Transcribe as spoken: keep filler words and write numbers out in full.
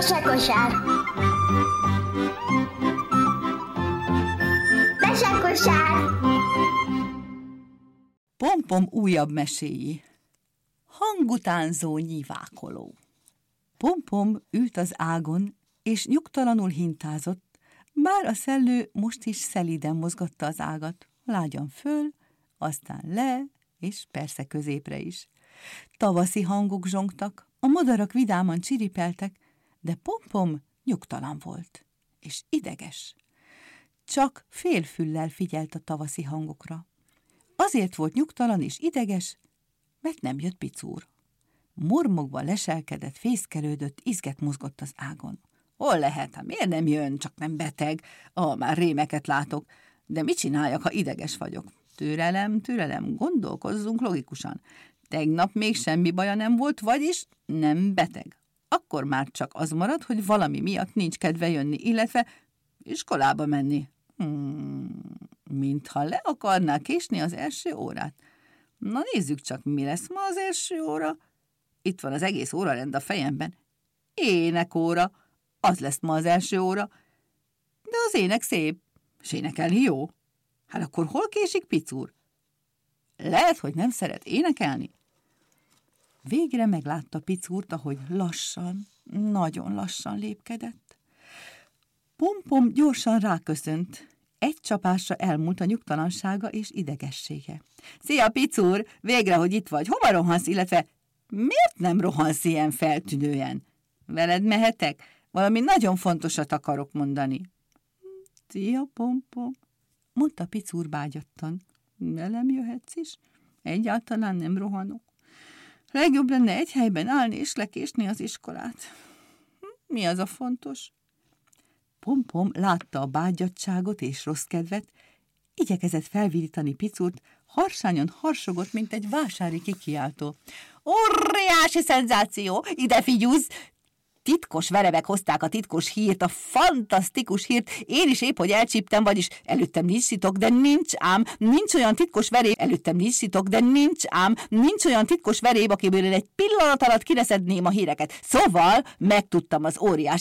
Mesekosár. Mesekosár. Pompom újabb meséi. Hangutánzó nyivákoló. Pompom ült az ágon, és nyugtalanul hintázott, bár a szellő most is szelíden mozgatta az ágat, lágyan föl, aztán le, és persze középre is. Tavaszi hangok zsongtak, a madarak vidáman csiripeltek, de Pompom nyugtalan volt, és ideges. Csak félfüllel figyelt a tavaszi hangokra. Azért volt nyugtalan és ideges, mert nem jött Picúr. Mormogva leselkedett, fészkelődött, izget mozgott az ágon. Hol lehet? Hát miért nem jön? Csak nem beteg. Ah, már rémeket látok. De mit csináljak, ha ideges vagyok? Türelem, türelem, gondolkozzunk logikusan. Tegnap még semmi baja nem volt, vagyis nem beteg. Akkor már csak az marad, hogy valami miatt nincs kedve jönni, illetve iskolába menni. Hmm, mintha le akarná késni az első órát. Na nézzük csak, mi lesz ma az első óra. Itt van az egész órarend a fejemben. Énekóra, az lesz ma az első óra. De az ének szép, és énekelni jó. Hát akkor hol késik Picúr? Lehet, hogy nem szeret énekelni. Végre meglátta Picúrt, ahogy lassan, nagyon lassan lépkedett. Pompom gyorsan ráköszönt. Egy csapásra elmúlt a nyugtalansága és idegessége. Szia, Picúr! Végre, hogy itt vagy. Hova rohansz, illetve miért nem rohansz ilyen feltűnően? Veled mehetek? Valami nagyon fontosat akarok mondani. Szia, Pompom! Mondta Picúr bágyattan. Velem jöhetsz is? Egyáltalán nem rohanok. Legjobb lenne egy helyben állni és lekésni az iskolát. Mi az a fontos? Pompom látta a bágyadtságot és rossz kedvet, igyekezett felvirítani Picúrt, harsányon harsogott, mint egy vásári kikiáltó. Óriási szenzáció! Ide figyúzz! Titkos verebek hozták a titkos hírt, a fantasztikus hírt. Én is épp, hogy elcsíptem, vagyis előttem nincs titok, de nincs ám. Nincs olyan titkos veréb, előttem nincs titok, de nincs ám. Nincs olyan titkos veréb, akiből én egy pillanat alatt kireszedném a híreket. Szóval megtudtam az óriási